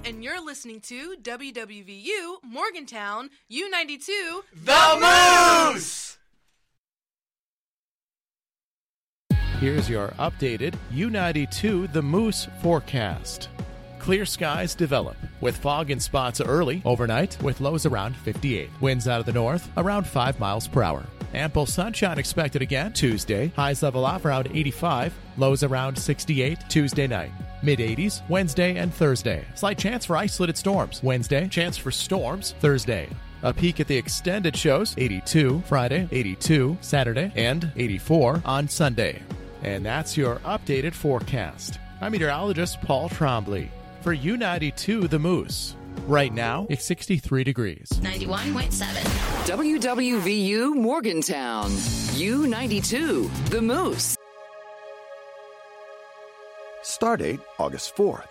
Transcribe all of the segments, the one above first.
and you're listening to WWVU Morgantown U92 The Moose! Here's your updated U92 The Moose forecast. Clear skies develop, with fog in spots early, overnight, with lows around 58. Winds out of the north, around 5 miles per hour. Ample sunshine expected again Tuesday. Highs level off around 85, lows around 68 Tuesday night. Mid-80s Wednesday and Thursday. Slight chance for isolated storms Wednesday. Chance for storms Thursday. A peek at the extended shows, 82 Friday, 82 Saturday, and 84 on Sunday. And that's your updated forecast. I'm meteorologist Paul Trombley for U92 The Moose. Right now, it's 63 degrees. 91.7. WWVU Morgantown. U92 The Moose. Stardate August 4th.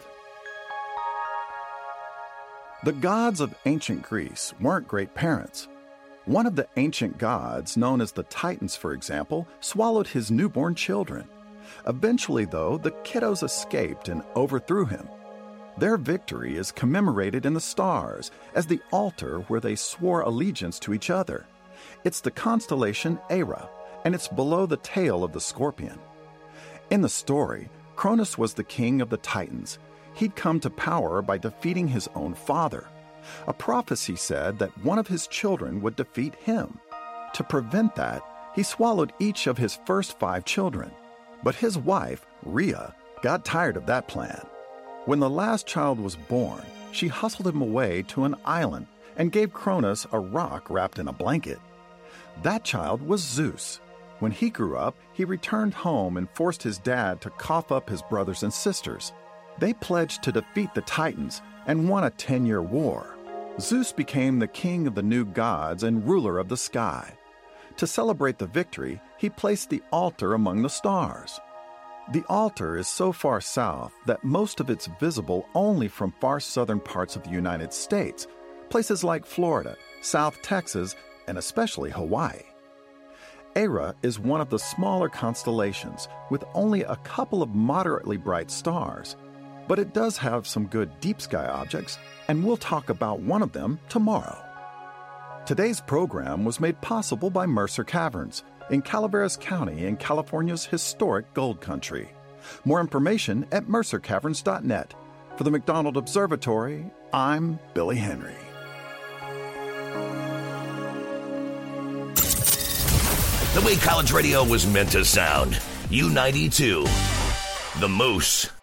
The gods of ancient Greece weren't great parents. One of the ancient gods, known as the Titans, for example, swallowed his newborn children. Eventually, though, the kiddos escaped and overthrew him. Their victory is commemorated in the stars as the altar where they swore allegiance to each other. It's the constellation Era, and it's below the tail of the scorpion. In the story, Cronus was the king of the Titans. He'd come to power by defeating his own father. A prophecy said that one of his children would defeat him. To prevent that, he swallowed each of his first 5 children. But his wife, Rhea, got tired of that plan. When the last child was born, she hustled him away to an island and gave Cronus a rock wrapped in a blanket. That child was Zeus. When he grew up, he returned home and forced his dad to cough up his brothers and sisters. They pledged to defeat the Titans and won a 10-year war. Zeus became the king of the new gods and ruler of the sky. To celebrate the victory, he placed the altar among the stars. The altar is so far south that most of it's visible only from far southern parts of the United States, places like Florida, South Texas, and especially Hawaii. Era is one of the smaller constellations with only a couple of moderately bright stars, but it does have some good deep sky objects, and we'll talk about one of them tomorrow. Today's program was made possible by Mercer Caverns in Calaveras County in California's historic gold country. More information at mercercaverns.net. For the McDonald Observatory, I'm Billy Henry. The way college radio was meant to sound. U92. The Moose.